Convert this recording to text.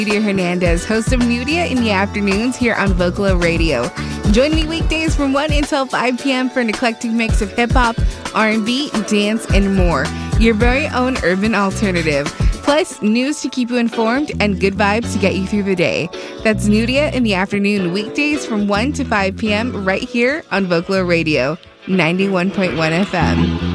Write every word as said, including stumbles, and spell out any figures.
Nudia Hernandez, host of Nudia in the afternoons here on Vocalo Radio. Join me weekdays from one until five p.m. for an eclectic mix of hip-hop, R and B, dance, and more. Your very own urban alternative. Plus, news to keep you informed and good vibes to get you through the day. That's Nudia in the afternoon, weekdays from one to five p.m. right here on Vocalo Radio, ninety-one point one F M.